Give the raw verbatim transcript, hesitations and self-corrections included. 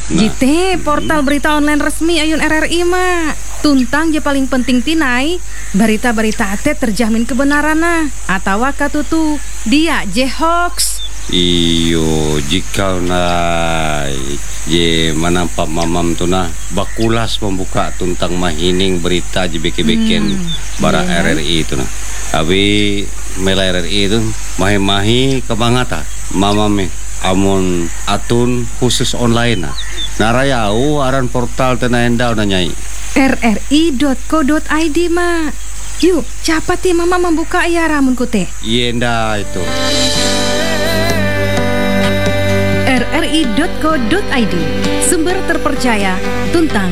Nah, Jite portal berita online resmi ayun R R I mah. Tuntang je paling penting tinai berita-berita ate terjamin kebenaranna atau katutu dia je hoax. iyo jika na je manampak mamam tu nah bakulas membuka tuntang mahining berita je beke-beken Hmm, bara iya. R R I itu nah. Abi mela R R I itu mahi-mahi kebangata mamam amun atun khusus online nah. Narayau aran portal tena endau na nyai. r r i dot co dot i d mah. Yuk, cepat ya mama membuka ya ramun kute. Yenda itu. r r i dot co dot i d, sumber terpercaya tentang